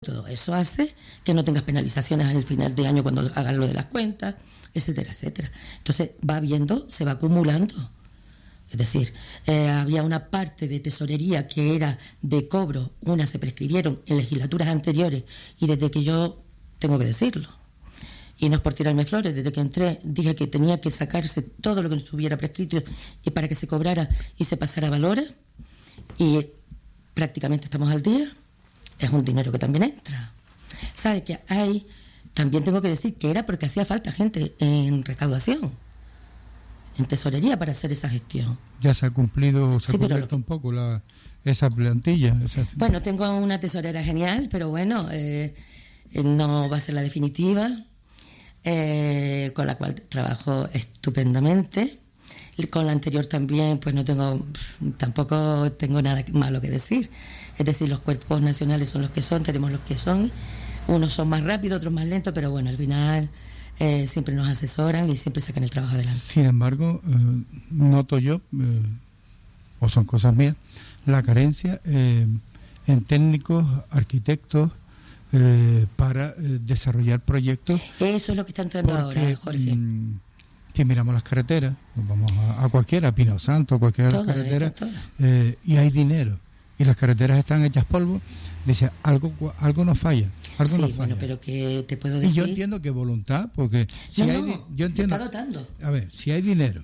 Todo eso hace que no tengas penalizaciones al final de año cuando hagas lo de las cuentas, etcétera, etcétera. Entonces va viendo, se va acumulando. Es decir, había una parte de tesorería que era de cobro, unas se prescribieron en legislaturas anteriores y desde que yo, tengo que decirlo, y no es por tirarme flores, desde que entré dije que tenía que sacarse todo lo que estuviera prescrito y para que se cobrara y se pasara a valores, y prácticamente estamos al día. Es un dinero que también entra. ¿Sabe que hay? También tengo que decir que era porque hacía falta gente en recaudación, en tesorería para hacer esa gestión. Ya se ha cumplido, se ha cubierto un poco esa plantilla. Bueno, tengo una tesorera genial, pero bueno, no va a ser la definitiva, con la cual trabajo estupendamente. Con la anterior también, pues tampoco tengo nada malo que decir. Es decir, los cuerpos nacionales son los que son, tenemos los que son. Unos son más rápidos, otros más lentos, pero bueno, al final siempre nos asesoran y siempre sacan el trabajo adelante. Sin embargo, noto yo, o son cosas mías, la carencia en técnicos, arquitectos, para desarrollar proyectos. Eso es lo que está entrando ahora, Jorge. Si miramos las carreteras, nos vamos a cualquiera, a Pino Santo, cualquiera de las carreteras, y hay dinero, y las carreteras están hechas polvo, dice, algo nos falla. Algo nos falla. Bueno, pero que te puedo decir... Y yo entiendo que voluntad, porque yo entiendo, se está dotando. A ver, si hay dinero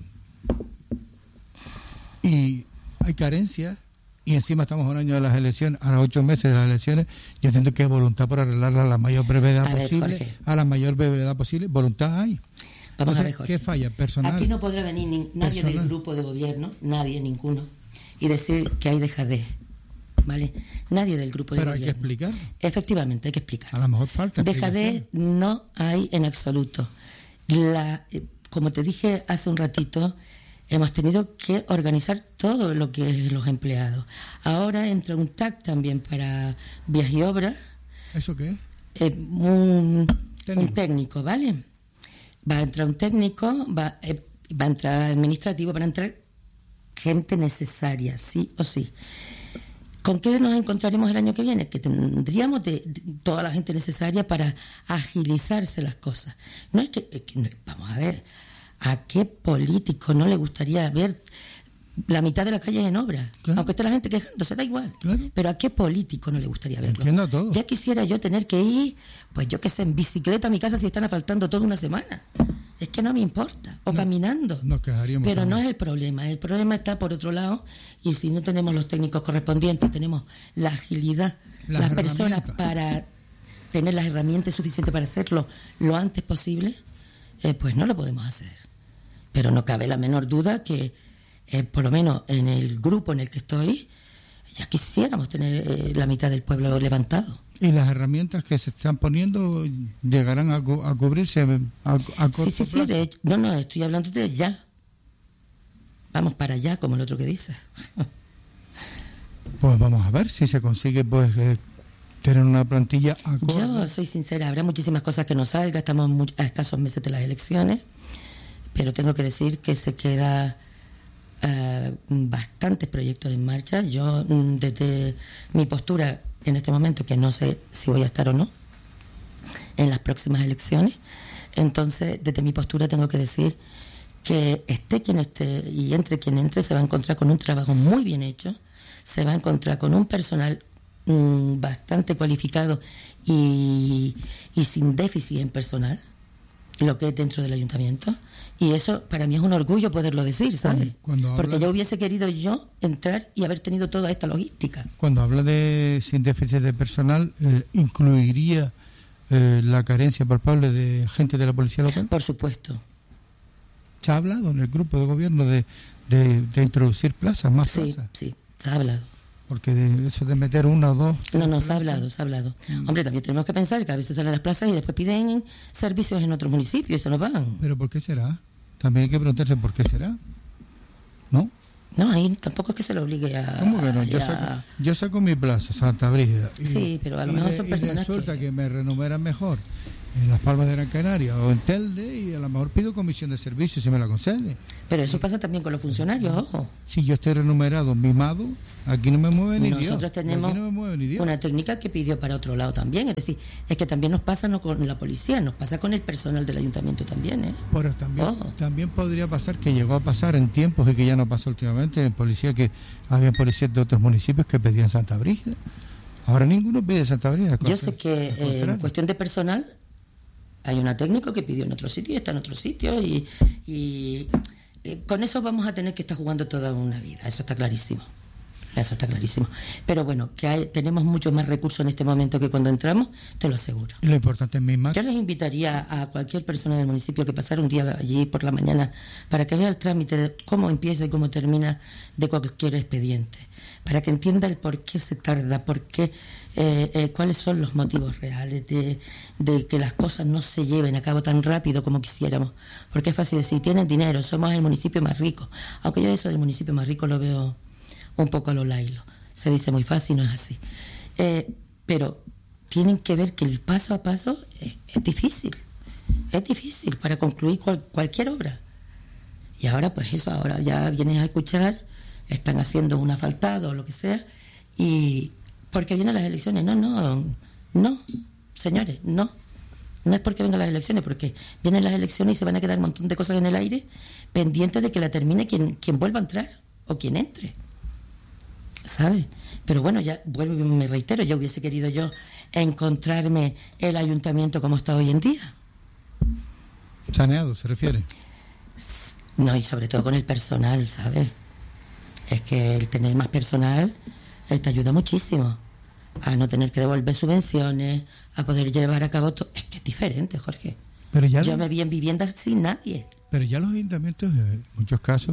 y hay carencias, y encima estamos a un año de las elecciones, a los 8 meses de las elecciones, yo entiendo que hay voluntad por arreglarla a la mayor brevedad posible, Jorge. A la mayor brevedad posible, voluntad hay. Vamos Entonces, a ver, Jorge. ¿qué falla? Personal. Aquí no podrá venir nadie del grupo de gobierno, nadie, ninguno, y decir que hay dejadez, ¿vale? Nadie del grupo de gobierno. Pero hay que explicar. Efectivamente, hay que explicar. A lo mejor falta dejadez no hay en absoluto. Como te dije hace un ratito, hemos tenido que organizar todo lo que es los empleados. Ahora entra un TAC también para vías y obras. ¿Eso qué es? Un técnico, ¿vale? Va a entrar un técnico, va a entrar administrativo, van a entrar gente necesaria, sí o sí. ¿Con qué nos encontraremos el año que viene? Que tendríamos de toda la gente necesaria para agilizarse las cosas. No es que vamos a ver, ¿a qué político no le gustaría ver la mitad de la calle en obra? Claro. Aunque esté la gente quejándose, da igual. Claro. Pero ¿a qué político no le gustaría verlo? Entiendo todo. Ya quisiera yo tener que ir, pues yo qué sé, en bicicleta a mi casa si están asfaltando toda una semana. Es que no me importa. O caminando. Nos quejaríamos. Pero no es el problema. El problema está por otro lado. Y si no tenemos los técnicos correspondientes, tenemos la agilidad, las personas para tener las herramientas suficientes para hacerlo lo antes posible, pues no lo podemos hacer. Pero no cabe la menor duda que por lo menos en el grupo en el que estoy, ya quisiéramos tener la mitad del pueblo levantado. ¿Y las herramientas que se están poniendo llegarán a cubrirse a corto plazo? Sí, de hecho, no, estoy hablando de ya. Vamos para allá, como el otro que dice. Pues vamos a ver si se consigue tener una plantilla acorde. Yo soy sincera, habrá muchísimas cosas que no salgan, estamos a escasos meses de las elecciones, pero tengo que decir que se queda bastantes proyectos en marcha. Yo, desde mi postura en este momento, que no sé si voy a estar o no en las próximas elecciones, entonces desde mi postura tengo que decir que esté quien esté y entre quien entre, se va a encontrar con un trabajo muy bien hecho, se va a encontrar con un personal bastante cualificado y sin déficit en personal, lo que es dentro del ayuntamiento. Y eso para mí es un orgullo poderlo decir, ¿sabes? Porque yo hubiese querido yo entrar y haber tenido toda esta logística. Cuando habla de sin déficit de personal, ¿incluiría la carencia palpable de gente de la policía local? Por supuesto. ¿Se ha hablado en el grupo de gobierno de introducir plazas, más plazas? Sí, se ha hablado. Porque eso de meter una o dos... No, se ha hablado. Hombre, también tenemos que pensar que a veces salen las plazas y después piden servicios en otros municipios y se nos van. ¿Pero por qué será? También hay que preguntarse por qué será. ¿No? No, ahí tampoco es que se lo obligue a... ¿Cómo que no? Yo saco mi plaza, Santa Brígida. Sí, pero a lo mejor son personas que... resulta que me renumeran mejor en Las Palmas de Gran Canaria o en Telde, y a lo mejor pido comisión de servicios si me la concede. Pero eso pasa también con los funcionarios, ojo. Si yo estoy renumerado, mimado, Aquí no me mueve ni Dios. Nosotros tenemos una técnica que pidió para otro lado también. Es decir, es que también nos pasa no con la policía, nos pasa con el personal del ayuntamiento también, ¿eh? Pero también podría pasar, que llegó a pasar en tiempos y que ya no pasó últimamente, en policía, que había policías de otros municipios que pedían Santa Brígida. Ahora ninguno pide Santa Brígida. Yo sé que en cuestión de personal hay una técnica que pidió en otro sitio y está en otro sitio y con eso vamos a tener que estar jugando toda una vida, eso está clarísimo. Eso está clarísimo. Pero bueno, que tenemos muchos más recursos en este momento que cuando entramos, te lo aseguro. Y lo importante es misma. Yo les invitaría a cualquier persona del municipio que pasara un día allí por la mañana para que vea el trámite de cómo empieza y cómo termina de cualquier expediente, para que entienda el por qué se tarda, por qué, cuáles son los motivos reales de que las cosas no se lleven a cabo tan rápido como quisiéramos. Porque es fácil decir, tienen dinero, somos el municipio más rico. Aunque yo eso del municipio más rico lo veo un poco a lo lailo. Se dice muy fácil, no es así. Pero tienen que ver que el paso a paso es difícil. Es difícil para concluir cualquier obra. Y ahora, pues eso, ahora ya vienes a escuchar, están haciendo un asfaltado o lo que sea, y porque vienen las elecciones. No, señores, no. No es porque vengan las elecciones, porque vienen las elecciones y se van a quedar un montón de cosas en el aire pendientes de que la termine quien vuelva a entrar o quien entre. ¿Sabes? Pero bueno, ya vuelvo y me reitero, yo hubiese querido yo encontrarme el ayuntamiento como está hoy en día. ¿Saneado se refiere? No, y sobre todo con el personal, ¿sabes? Es que el tener más personal te ayuda muchísimo a no tener que devolver subvenciones, a poder llevar a cabo todo. Es que es diferente, Jorge. Pero ya yo me vi en viviendas sin nadie. Pero ya los ayuntamientos, en muchos casos,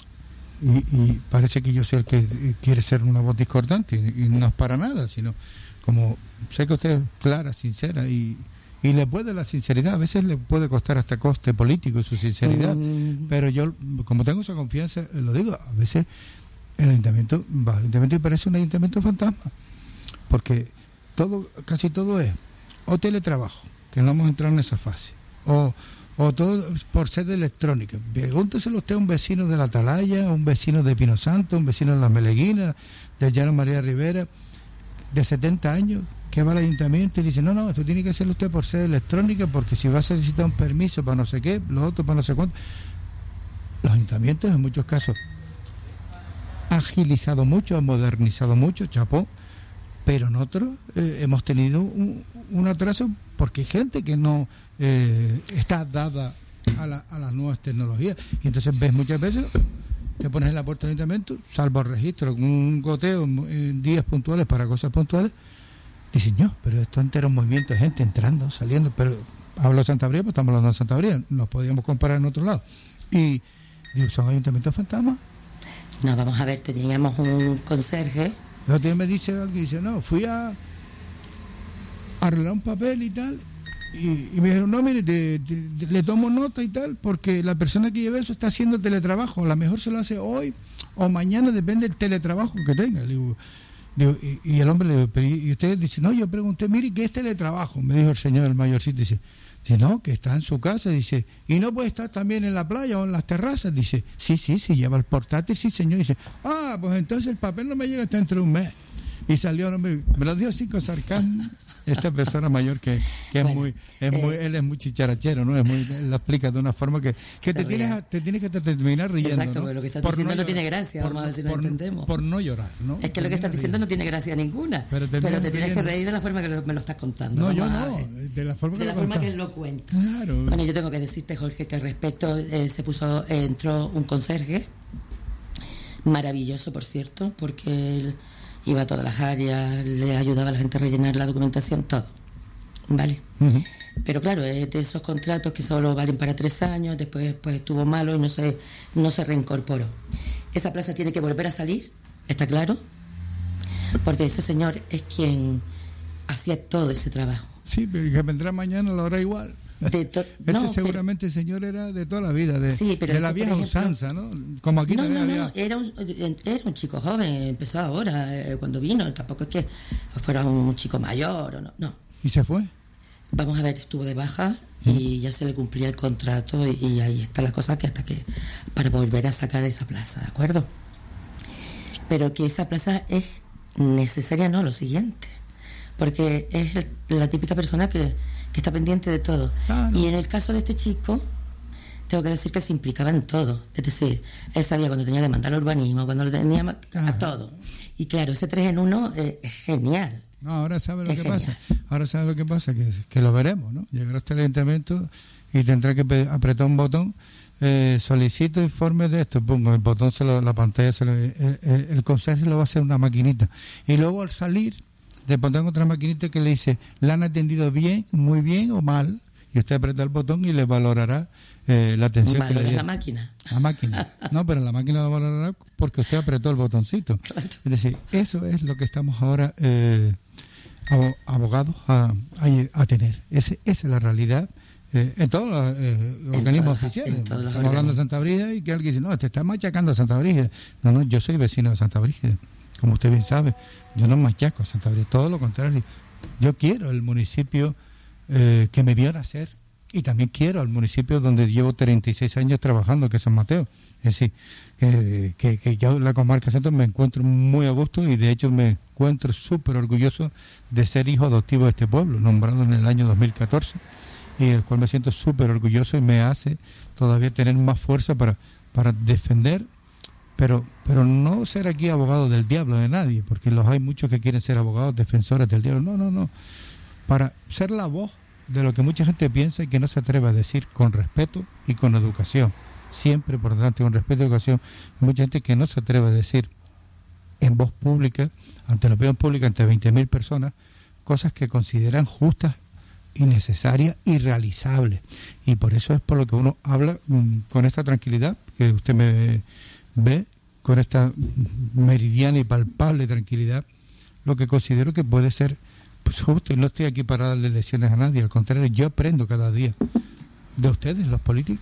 y parece que yo soy el que quiere ser una voz discordante, y no es para nada, sino como sé que usted es clara, sincera, y le puede la sinceridad, a veces le puede costar hasta coste político su sinceridad, pero yo, como tengo esa confianza, lo digo, a veces el ayuntamiento va al ayuntamiento y parece un ayuntamiento fantasma, porque casi todo es o teletrabajo, que no hemos entrado en esa fase, o todo por sede electrónica. Pregúnteselo usted a un vecino de la Atalaya, a un vecino de Pino Santo, un vecino de Las Meleguinas, de Llano María Rivera, de 70 años, que va al ayuntamiento y dice, no, esto tiene que hacerlo usted por sede electrónica, porque si va a solicitar un permiso para no sé qué, los otros para no sé cuánto. Los ayuntamientos en muchos casos han agilizado mucho, han modernizado mucho, chapó, pero nosotros hemos tenido un atraso porque hay gente que no está dada a las nuevas tecnologías, y entonces ves muchas veces, te pones en la puerta del ayuntamiento, salvo el registro, con un goteo en días puntuales para cosas puntuales, dicen, no, pero esto entero un movimiento de gente entrando, saliendo, pero hablo de Santa Bría, pues estamos hablando de Santa Bría, nos podríamos comparar en otro lado, y digo, ¿son ayuntamientos fantasmas? No, vamos a ver, teníamos un conserje. El otro día me dice alguien, dice, no, fui a arreglar un papel y tal, y me dijeron, no, mire, le tomo nota y tal, porque la persona que lleva eso está haciendo teletrabajo, a lo mejor se lo hace hoy o mañana, depende del teletrabajo que tenga. Le digo, y el hombre le digo, y usted dice, no, yo pregunté, mire, ¿qué es teletrabajo? Me dijo el señor, el mayorcito, dice, no, que está en su casa, dice, y no puede estar también en la playa o en las terrazas, dice, sí, lleva el portátil, sí, señor, dice, pues entonces el papel no me llega hasta dentro de un mes. Y salió el hombre, me lo dijo así con sarcasmo, esta persona mayor que bueno, él es muy chicharachero, ¿no? Él lo explica de una forma que te tienes que terminar riendo. Exacto, ¿no? Lo que estás diciendo no tiene gracia, vamos a ver si lo entendemos. Por no llorar, ¿no? Es que lo que estás diciendo no tiene gracia ninguna, pero te tienes que reír de la forma que me lo estás contando. No, yo no, de la forma que él lo cuenta. Claro. Bueno, yo tengo que decirte, Jorge, que al respecto entró un conserje, maravilloso, por cierto, porque él iba a todas las áreas, le ayudaba a la gente a rellenar la documentación, todo, ¿vale? Uh-huh. Pero claro, es de esos contratos que solo valen para 3 años, después pues estuvo malo y no se reincorporó. Esa plaza tiene que volver a salir, ¿está claro? Porque ese señor es quien hacía todo ese trabajo. Sí, pero que vendrá mañana a la hora igual. Seguramente el señor era de toda la vida, de la vieja usanza, ¿no? Como aquí era un chico joven, empezó ahora, cuando vino, tampoco es que fuera un chico mayor o no. ¿Y se fue? Vamos a ver, estuvo de baja y ya se le cumplía el contrato y ahí está la cosa, que hasta que para volver a sacar esa plaza, ¿de acuerdo? pero que esa plaza es necesaria, no, lo siguiente, porque es la típica persona que está pendiente de todo. Y en el caso de este chico, tengo que decir que se implicaba en todo. Es decir, él sabía cuando tenía que mandar al urbanismo, cuando lo tenía a todo. Y claro, ese 3 en 1 es genial. No, ahora sabe lo que pasa. Ahora sabe lo que pasa, que lo veremos, ¿no? Llegará este ayuntamiento y tendrá que apretar un botón. Solicito informes de esto. Pongo el botón, la pantalla, el conserje lo va a hacer una maquinita. Y luego al salir, le pondrán otra maquinita que le dice, ¿la han atendido bien, muy bien o mal? Y usted aprieta el botón y le valorará la atención que le dio. La máquina. La máquina. No, pero la máquina va a valorar porque usted apretó el botoncito. Claro. Es decir, eso es lo que estamos ahora abogados a tener. Esa es la realidad en todos los organismos oficiales. Estamos hablando de Santa Brígida y que alguien dice, no, te está machacando a Santa Brígida. No, yo soy vecino de Santa Brígida. Como usted bien sabe, yo no machaco a Santa Brígida, todo lo contrario. Yo quiero el municipio que me vio nacer. Y también quiero al municipio donde llevo 36 años trabajando, que es San Mateo. Es decir, que yo en la comarca centro me encuentro muy a gusto y de hecho me encuentro súper orgulloso de ser hijo adoptivo de este pueblo, nombrado en el año 2014, y el cual me siento súper orgulloso y me hace todavía tener más fuerza para defender, pero no ser aquí abogado del diablo de nadie, porque hay muchos que quieren ser abogados defensores del diablo. No. Para ser la voz de lo que mucha gente piensa y que no se atreve a decir con respeto y con educación. Siempre por delante con respeto y educación. Hay mucha gente que no se atreve a decir en voz pública, ante la opinión pública, ante 20.000 personas, cosas que consideran justas y necesarias y realizables. Y por eso es por lo que uno habla con esta tranquilidad, que usted me ve, con esta meridiana y palpable tranquilidad, lo que considero que puede ser justo, y no estoy aquí para darle lecciones a nadie, al contrario, yo aprendo cada día de ustedes, los políticos,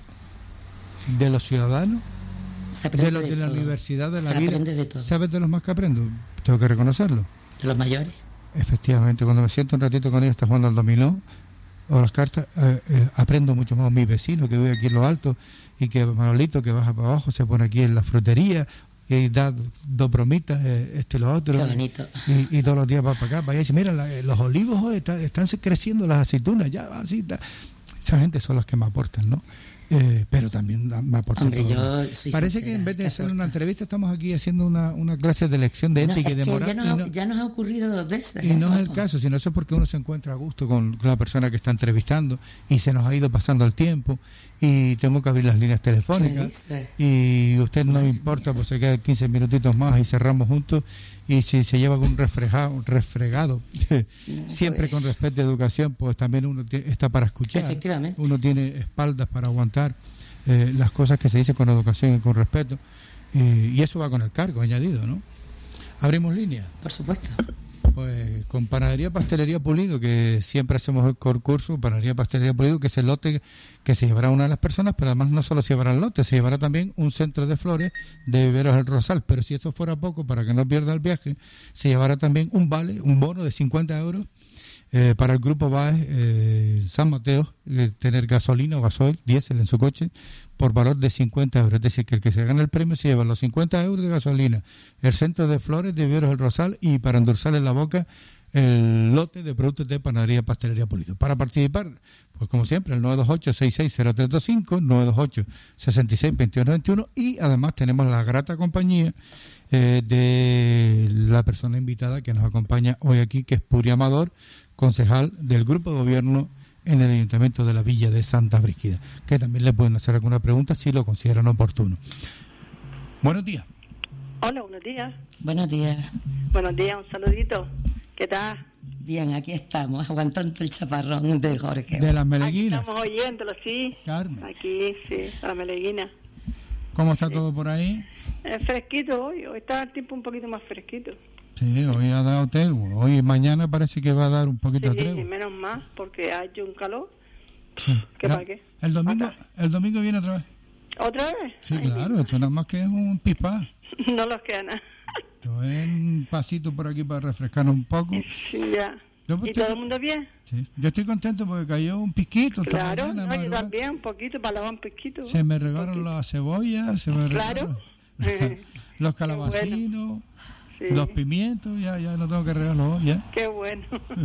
de los ciudadanos, de los de la universidad de la vida. De todo. ¿Sabes de los más que aprendo? Tengo que reconocerlo. De los mayores. Efectivamente, cuando me siento un ratito con ellos, está jugando al dominó o las cartas, aprendo mucho más. Mi vecino que vive aquí en lo alto y que Manolito que baja para abajo se pone aquí en la frutería y da 2 bromitas, y lo otro. Qué bonito. Y todos los días va para acá, vaya y dice, mira, los olivos están creciendo, las aceitunas, ya, así. Esa gente son las que me aportan, ¿no? Pero también me aportan. Hombre, yo soy Parece sincera, que en vez de hacer una entrevista estamos aquí haciendo una clase de lección de ética y de moral. Ya nos ha ocurrido 2 veces. Y no es el caso, sino eso es porque uno se encuentra a gusto con la persona que está entrevistando y se nos ha ido pasando el tiempo y tengo que abrir las líneas telefónicas y usted no me importa, pues se quedan 15 minutitos más y cerramos juntos. Y si se lleva un refregado, siempre con respeto y educación, pues también uno está para escuchar. Efectivamente. Uno tiene espaldas para aguantar las cosas que se dicen con educación y con respeto. Y eso va con el cargo añadido, ¿no? ¿Abrimos línea? Por supuesto. Pues con Panadería Pastelería Pulido, que siempre hacemos el concurso, Panadería Pastelería Pulido, que es el lote que se llevará una de las personas, pero además no solo se llevará el lote, se llevará también un centro de flores de Viveros El Rosal. Pero si eso fuera poco, para que no pierda el viaje, se llevará también un bono de 50 euros para el Grupo BAE San Mateo, tener gasolina o gasoil, diésel en su coche, por valor de 50 euros. Es decir, que el que se gana el premio se lleva los 50 euros de gasolina, el centro de flores de Viveros El Rosal y para endulzarle la boca el lote de productos de Panadería Pastelería Pulido. Para participar, pues como siempre, el 928-660325, 928-662191 y además tenemos la grata compañía de la persona invitada que nos acompaña hoy aquí, que es Puri Amador, concejal del Grupo de Gobierno en el Ayuntamiento de la Villa de Santa Brígida, que también le pueden hacer alguna pregunta si lo consideran oportuno. Buenos días. Hola, buenos días. Buenos días. Buenos días, un saludito. ¿Qué tal? Bien, aquí estamos, aguantando el chaparrón de Jorge. De las Meleguinas. Aquí estamos oyéndolo, sí. Carmen. Aquí, sí, a la Meleguina. ¿Cómo está todo por ahí? Fresquito hoy está el tiempo un poquito más fresquito. Sí, hoy ha dado tregua. Hoy y mañana parece que va a dar un poquito de tregua. Sí, menos más, porque ha hecho un calor. Sí. ¿Qué para qué? El domingo viene otra vez. ¿Otra vez? Sí, claro, esto nada más que es un pispá. No los queda nada. Esto es un pasito por aquí para refrescarnos un poco. Sí, ya. ¿Y todo el mundo bien? Sí. Yo estoy contento porque cayó un pisquito. Claro, yo también, un poquito, para lavar un pisquito. Se me regaron las cebollas, Claro. Los calabacinos, Sí. los pimientos, ya no tengo que regarlos hoy, ¿ya? Qué bueno.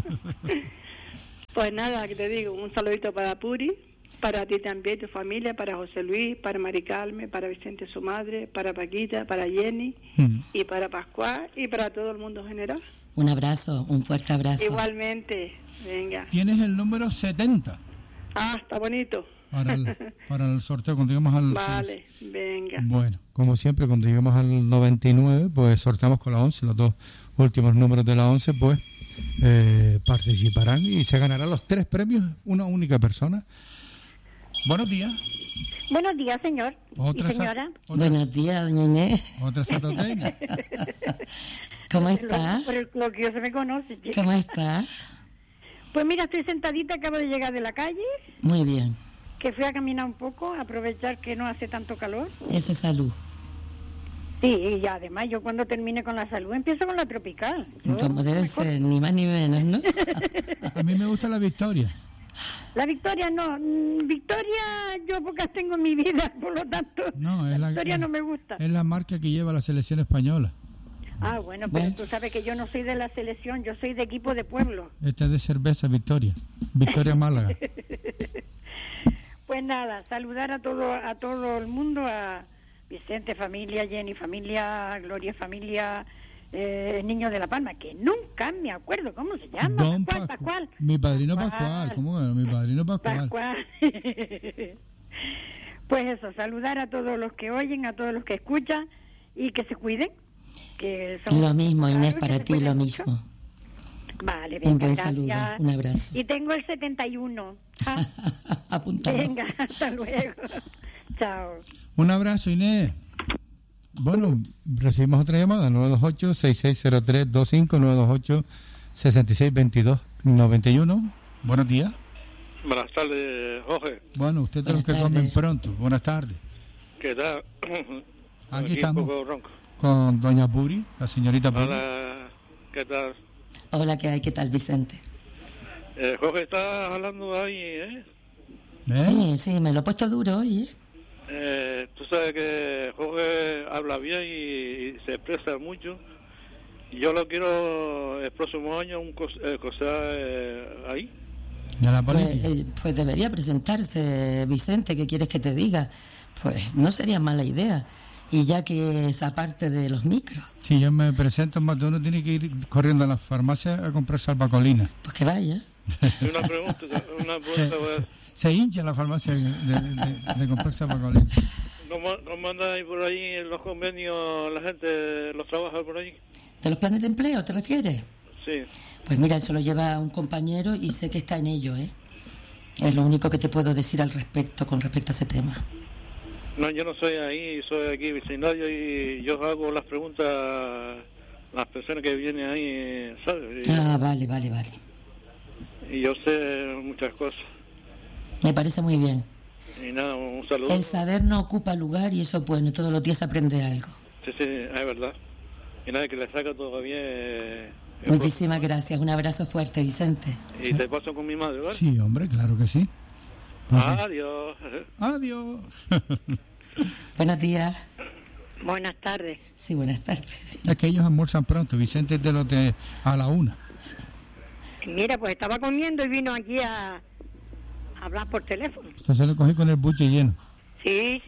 Pues nada, que te digo, un saludito para Puri, para ti también, tu familia, para José Luis, para Mari Carmen, para Vicente su madre, para Paquita, para Jenny y para Pascual y para todo el mundo en general. Un abrazo, un fuerte abrazo. Igualmente, venga. Tienes el número 70 Ah, está bonito. para el sorteo cuando lleguemos al... Vale, venga. Bueno, como siempre, cuando lleguemos al 99, pues sorteamos con la 11, los dos últimos números de la 11, pues participarán y se ganarán los 3 premios, una única persona. Buenos días. Buenos días, señor y señora. Buenos días, doña Inés. Otra satateña. ¿Cómo está? Por el coloquio se me conoce, chica. ¿Cómo está? Pues mira, estoy sentadita, acabo de llegar de la calle, Muy bien. que fui a caminar un poco, a aprovechar que no hace tanto calor. Eso es salud. Sí, y además yo cuando termine con la salud empiezo con la tropical. Como debe ser, ni más ni menos, ¿no? A mí me gusta la Victoria. La Victoria no, Victoria yo pocas tengo en mi vida, por lo tanto No, es la Victoria no me gusta. Es la marca que lleva la selección española. Ah, bueno, pero tú sabes que yo no soy de la selección, yo soy de equipo de pueblo. Esta es de cerveza Victoria. Victoria Málaga. Pues nada, saludar a todo el mundo, a Vicente, familia, Jenny, familia, Gloria, familia, Niño de la Palma, que nunca me acuerdo cómo se llama. Don Pascual. Mi padrino Pascual. ¿Cómo era? Mi padrino Pascual. Pues eso, saludar a todos los que oyen, a todos los que escuchan y que se cuiden. Que son Lo mismo, Inés, que para se ti lo cuiden mismo. mucho. Vale, venga, Un buen gracias. saludo, un abrazo. Y tengo el 71. Ah, Apuntado. venga, hasta luego. Chao. Un abrazo, Inés. Bueno, recibimos otra llamada, 928-6603-25, 928-6622-91. Buenos días. Buenas tardes, Jorge. Bueno, usted de los Buenas que tardes. comen pronto. Buenas tardes. ¿Qué tal? Aquí Un estamos poco ronco. con doña Puri, la señorita Puri. Hola, ¿qué tal? Hola, ¿qué hay? ¿Qué tal, Vicente? Jorge está hablando ahí, ¿Eh? Sí, sí, me lo he puesto duro hoy, ¿eh? Tú sabes que Jorge habla bien y se expresa mucho. Yo lo quiero el próximo año ahí. De la política. Pues debería presentarse, Vicente, ¿qué quieres que te diga? Pues no sería mala idea. Y ya que esa parte de los micros, Si yo me presento, más de uno tiene que ir corriendo a la farmacia a comprar salvacolina. pues que vaya. Una pregunta. Se hincha la farmacia de comprar salvacolina. ¿Cómo anda ahí por ahí en los convenios la gente, los trabajadores por ahí? ¿De los planes de empleo te refieres? Sí. Pues mira, eso lo lleva un compañero y sé que está en ello, ¿eh? Es lo único que te puedo decir con respecto a ese tema. No, yo no soy ahí, soy aquí vecindario y yo hago las preguntas a las personas que vienen ahí, ¿sabes? Vale. Y yo sé muchas cosas. Me parece muy bien. Y nada, un saludo. El saber no ocupa lugar y eso es bueno, todos los días se aprende algo. Sí, es verdad. Y nada, que le saca todavía. Muchísimas gracias, un abrazo fuerte, Vicente. Y te paso con mi madre, ¿vale? Sí, hombre, claro que sí. Adiós. Adiós. Buenos días. Buenas tardes. Sí, buenas tardes. Es que ellos almuerzan pronto. Vicente es de los de a la 1. Mira, pues estaba comiendo y vino aquí a hablar por teléfono. Usted se lo cogí con el buche lleno. Sí.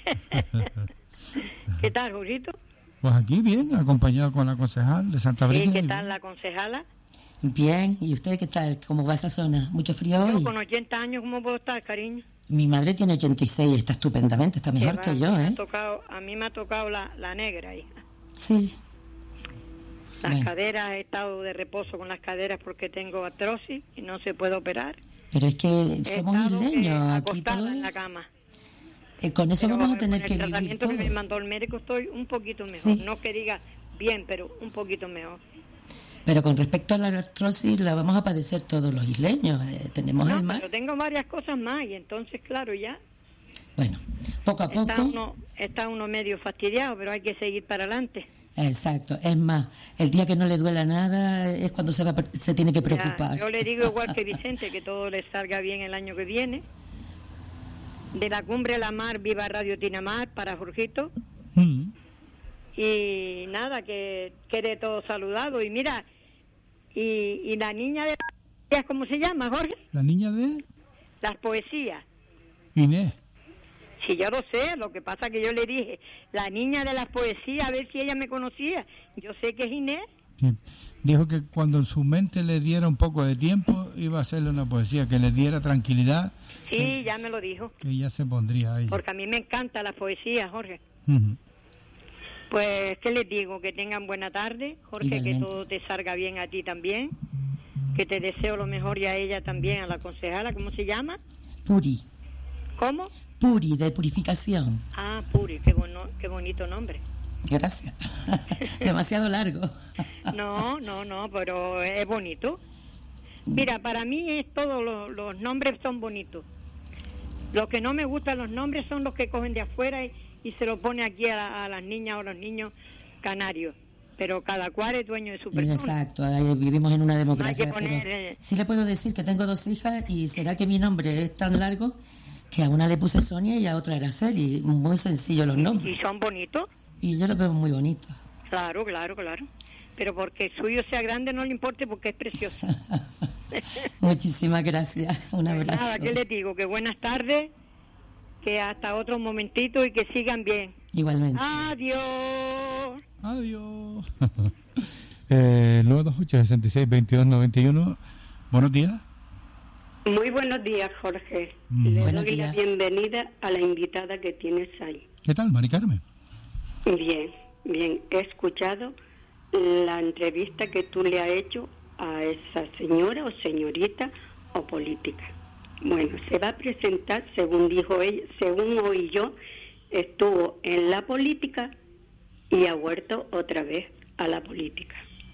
¿Qué tal, Jurito? Pues aquí bien, acompañado con la concejal de Santa ¿Y Brígida. qué tal la concejala? Bien, ¿y usted qué tal? ¿Cómo va esa zona? ¿Mucho frío Yo hoy? con 80 años, ¿cómo puedo estar, cariño? Mi madre tiene 86, está estupendamente, está mejor que yo, ¿eh? A mí me ha tocado la negra, hija. Sí. Las Bueno. caderas, he estado de reposo con las caderas porque tengo artrosis y no se puede operar. Pero es que He somos estado, isleños, aquí acostada todo en la es- cama. con eso Pero vamos a tener con que el vivir tratamiento que me todo. mandó el médico estoy un poquito mejor. Sí. No que diga bien, pero un poquito mejor. Pero con respecto a la artrosis la vamos a padecer todos los isleños, tenemos el No, mar. pero tengo varias cosas más y entonces, claro, ya Bueno, poco a poco, está uno medio fastidiado, pero hay que seguir para adelante. exacto, es más, el día que no le duela nada es cuando se tiene que Ya, preocupar. yo le digo igual que Vicente, que todo le salga bien el año que viene. De la Cumbre a la Mar, viva Radio Tinamar, para Jorgito. Y nada, que quede todo saludado. Y mira, y la niña de las poesías, ¿cómo se llama, Jorge? ¿La niña de? Las poesías. Inés. Sí, yo lo sé, lo que pasa que yo le dije, la niña de las poesías, a ver si ella me conocía. Yo sé que es Inés. Sí. Dijo que cuando en su mente le diera un poco de tiempo, iba a hacerle una poesía, que le diera tranquilidad. Sí, ya me lo dijo. Que ya se pondría ahí. Porque a mí me encanta la poesía, Jorge. Uh-huh. Pues, ¿qué les digo? Que tengan buena tarde, Jorge, Igualmente. que todo te salga bien a ti también, que te deseo lo mejor y a ella también, a la concejala, ¿cómo se llama? Puri. ¿Cómo? Puri, de purificación. Ah, Puri, qué bonito nombre. Gracias. Demasiado largo. No, pero es bonito. Mira, para mí es todos los nombres son bonitos. Los que no me gustan los nombres son los que cogen de afuera y se lo pone aquí a las niñas o los niños canarios. Pero cada cual es dueño de su persona. Exacto, vivimos en una democracia. No hay que poner, pero sí le puedo decir que tengo 2 hijas y será que mi nombre es tan largo que a una le puse Sonia y a otra Araceli. Muy sencillo los nombres. ¿Y son bonitos? Y yo los veo muy bonitos. Claro. Pero porque el suyo sea grande no le importe porque es precioso. Muchísimas gracias. Un abrazo. Nada, ¿qué les digo? Que buenas tardes, que hasta otro momentito y que sigan bien. Igualmente. Adiós. 928-66-2291. Buenos días. Muy buenos días, Jorge. Le doy la bienvenida a la invitada que tienes ahí. ¿Qué tal, Mari Carmen? Bien. He escuchado la entrevista que tú le has hecho a esa señora o señorita o política. Bueno, se va a presentar, según dijo ella, según oí yo, estuvo en la política y ha vuelto otra vez a la política.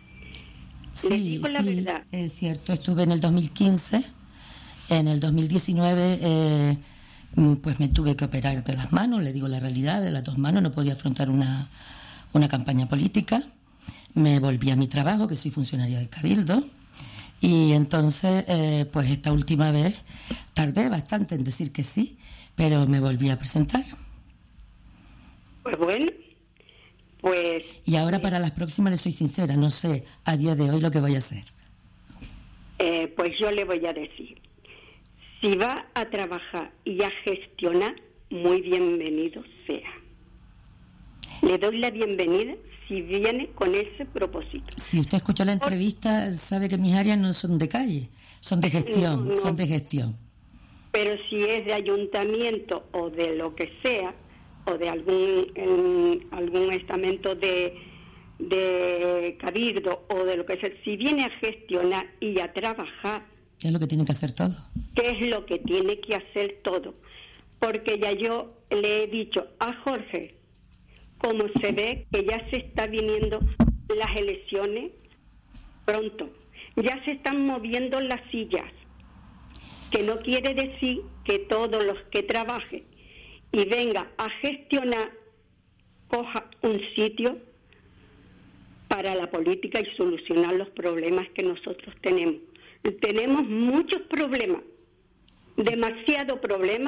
Le digo la verdad. Es cierto, estuve en el 2015, en el 2019 pues me tuve que operar de las manos, le digo la realidad, de las 2 manos, no podía afrontar una campaña política. Me volví a mi trabajo, que soy funcionaria del Cabildo, y entonces pues esta última vez tardé bastante en decir que sí, pero me volví a presentar. Pues bueno, pues... Y ahora para las próximas le soy sincera, no sé a día de hoy lo que voy a hacer. Pues yo le voy a decir, si va a trabajar y a gestionar, muy bienvenido sea. Le doy la bienvenida si viene con ese propósito. Si usted escuchó la entrevista, sabe que mis áreas no son de calle, son de gestión, no. son de gestión. Pero si es de ayuntamiento o de lo que sea, o de algún estamento de cabildo o de lo que sea, si viene a gestionar y a trabajar, ¿Qué es lo que tiene que hacer todo? ¿qué es lo que tiene que hacer todo? Porque ya yo le he dicho a Jorge, como se ve que ya se está viniendo las elecciones pronto, ya se están moviendo las sillas, que no quiere decir que todos los que trabajen y venga a gestionar coja un sitio para la política y solucionar los problemas que nosotros tenemos. Tenemos muchos problemas, demasiado problemas.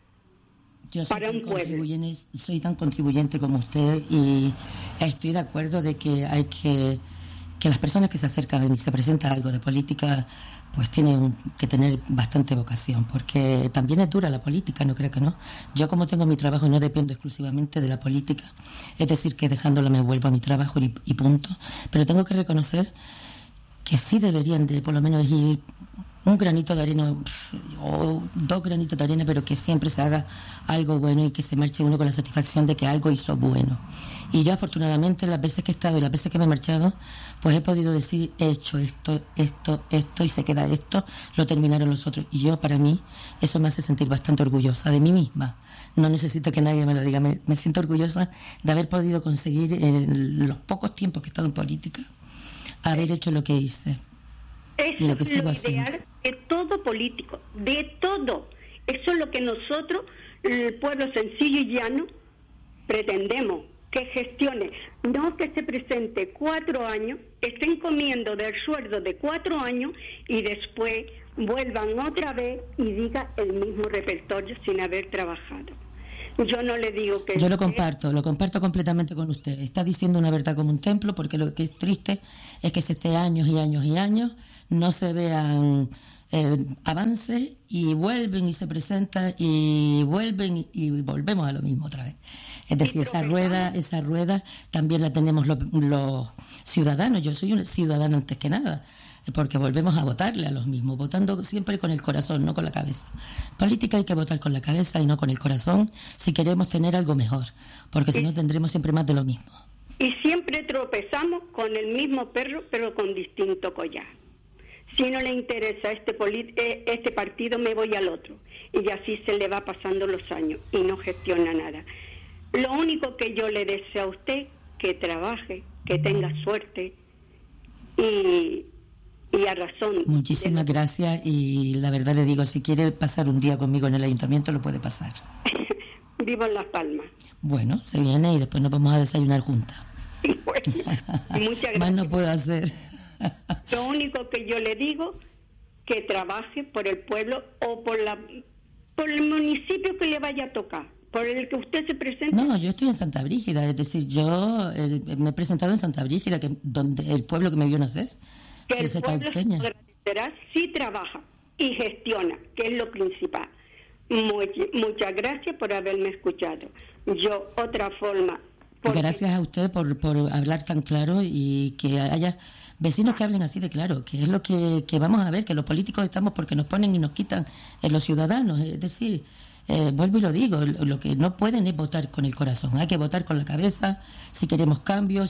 Yo soy para un pueblo. Soy tan contribuyente como usted y estoy de acuerdo de que hay que las personas que se acercan y se presenta algo de política pues tienen que tener bastante vocación, porque también es dura la política, no creo que no. Yo como tengo mi trabajo y no dependo exclusivamente de la política, es decir que dejándola me vuelvo a mi trabajo y punto, pero tengo que reconocer que sí deberían de por lo menos ir un granito de arena o 2 granitos de arena, pero que siempre se haga algo bueno y que se marche uno con la satisfacción de que algo hizo bueno. Y yo afortunadamente las veces que he estado y las veces que me he marchado, pues he podido decir, he hecho esto y se queda esto, lo terminaron los otros. Y yo, para mí, eso me hace sentir bastante orgullosa de mí misma. No necesito que nadie me lo diga, me siento orgullosa de haber podido conseguir en los pocos tiempos que he estado en política, haber hecho lo que hice. Eso y lo que es sigo lo haciendo. ideal de todo político, de todo. Eso es lo que nosotros, el pueblo sencillo y llano, pretendemos, que gestione, no que se presente 4 años, que estén comiendo del sueldo de 4 años y después vuelvan otra vez y diga el mismo repertorio sin haber trabajado. Yo no le digo que... Yo lo comparto completamente con usted. Está diciendo una verdad como un templo, porque lo que es triste es que se esté años y años y años, no se vean avances y vuelven y se presentan y vuelven y volvemos a lo mismo otra vez. Es decir, esa rueda también la tenemos los ciudadanos. Yo soy un ciudadano antes que nada, porque volvemos a votarle a los mismos, votando siempre con el corazón, no con la cabeza. Política hay que votar con la cabeza y no con el corazón si queremos tener algo mejor, porque si no tendremos siempre más de lo mismo. Y siempre tropezamos con el mismo perro, pero con distinto collar. Si no le interesa este partido, me voy al otro. Y así se le va pasando los años y no gestiona nada. Lo único que yo le deseo a usted, que trabaje, que tenga suerte y a razón. Muchísimas gracias, y la verdad le digo, si quiere pasar un día conmigo en el ayuntamiento, lo puede pasar. Vivo en Las Palmas. Bueno, se viene y después nos vamos a desayunar juntas. Bueno, muchas gracias. Más no puedo hacer. Lo único que yo le digo, que trabaje por el pueblo o por el municipio que le vaya a tocar, por el que usted se presente. No, yo estoy en Santa Brígida, es decir, yo me he presentado en Santa Brígida, donde el pueblo que me vio nacer. Que el pueblo se agradecerá si trabaja y gestiona, que es lo principal. Muchas gracias por haberme escuchado. Yo, otra forma... Gracias a usted por hablar tan claro y que haya vecinos que hablen así de claro, que es lo que vamos a ver, que los políticos estamos porque nos ponen y nos quitan los ciudadanos. Es decir, vuelvo y lo digo, lo que no pueden es votar con el corazón, hay que votar con la cabeza si queremos cambios.